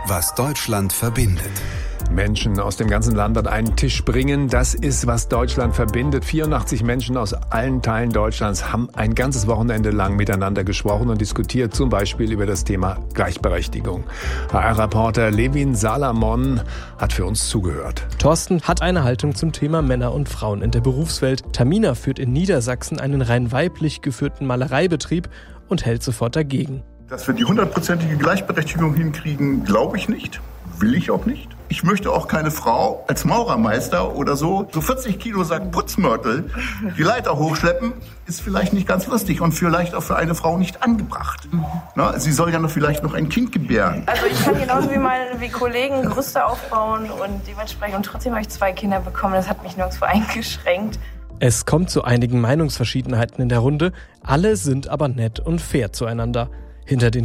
Was Deutschland verbindet. Menschen aus dem ganzen Land an einen Tisch bringen, das ist, was Deutschland verbindet. 84 Menschen aus allen Teilen Deutschlands haben ein ganzes Wochenende lang miteinander gesprochen und diskutiert, zum Beispiel über das Thema Gleichberechtigung. HR-Reporter Levin Salamon hat für uns zugehört. Thorsten hat eine Haltung zum Thema Männer und Frauen in der Berufswelt. Tamina führt in Niedersachsen einen rein weiblich geführten Malereibetrieb und hält sofort dagegen. Dass wir die 100%ige Gleichberechtigung hinkriegen, glaube ich nicht. Will ich auch nicht. Ich möchte auch keine Frau als Maurermeister oder so 40 Kilo Sack Putzmörtel die Leiter hochschleppen, ist vielleicht nicht ganz lustig und vielleicht auch für eine Frau nicht angebracht. Na, sie soll ja noch vielleicht noch ein Kind gebären. Also ich kann genauso wie Kollegen Gerüste aufbauen und dementsprechend, und trotzdem habe ich 2 Kinder bekommen. Das hat mich nirgendwo eingeschränkt. Es kommt zu einigen Meinungsverschiedenheiten in der Runde. Alle sind aber nett und fair zueinander. Hinter den